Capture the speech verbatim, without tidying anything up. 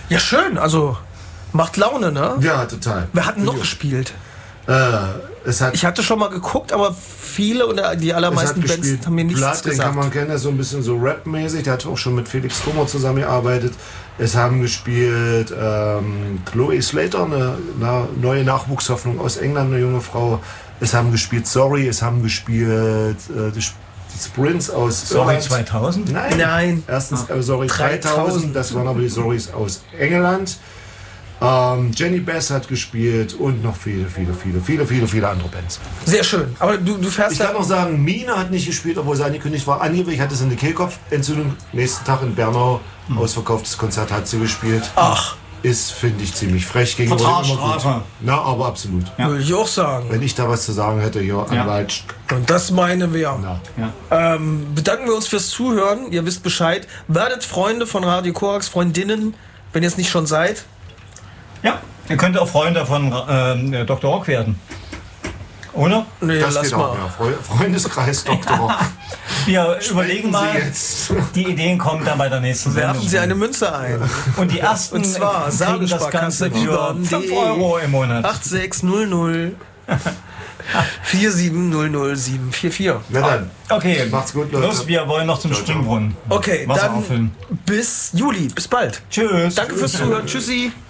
Ja, schön. Also, macht Laune, ne? Ja, total. Wir hatten noch ja. gespielt. Äh, es hat, ich hatte schon mal geguckt, aber viele oder die allermeisten Bands haben mir nichts Blood, gesagt. Den kann man kennen, der ist so ein bisschen so Rap-mäßig. Der hat auch schon mit Felix Kummer zusammengearbeitet. Es haben gespielt ähm, Chloe Slater, eine, eine neue Nachwuchshoffnung aus England, eine junge Frau. Es haben gespielt Sorry, es haben gespielt äh, die, die Sprints aus Sorry Irland. zweitausend? Nein. Nein. Erstens äh, Sorry dreitausend, das waren aber die Sorrys aus England. Ähm, Jenny Bass hat gespielt und noch viele, viele, viele, viele, viele, viele andere Bands. Sehr schön. Aber du, du fährst. Ich kann noch sagen, Mina hat nicht gespielt, obwohl sie angekündigt war. Angeblich hatte sie eine Kehlkopfentzündung. Nächsten Tag in Bernau, hm. ausverkauftes Konzert, hat sie gespielt. Ach. Ist, finde ich, ziemlich frech gegen Vertragsstrafe. Na, aber absolut. Ja. Würde ich auch sagen. Wenn ich da was zu sagen hätte, ja, Anwalt. Ja. Und das meinen wir. Ja. Ähm, bedanken wir uns fürs Zuhören. Ihr wisst Bescheid. Werdet Freunde von Radio Korax, Freundinnen, wenn ihr es nicht schon seid. Ja, ihr könnt auch Freunde von äh, Doktor Rock werden. Oder? Nee, das lass geht mal. Auch, ja. Freundeskreis Doktor Rock. Wir überlegen mal, die Ideen kommen dann bei der nächsten Sendung. Werfen Sie eine Münze ein. Und die ersten Und zwar kriegen das Ganze für fünf Euro im Monat. acht sechs null null vier sieben null null sieben vier vier. Na dann. Okay, macht's gut, Leute. Los, wir wollen noch zum Ciao, Springbrunnen. Okay, Wasser dann auffüllen. bis Juli. Bis bald. Tschüss. Danke fürs Zuhören. Tschüssi.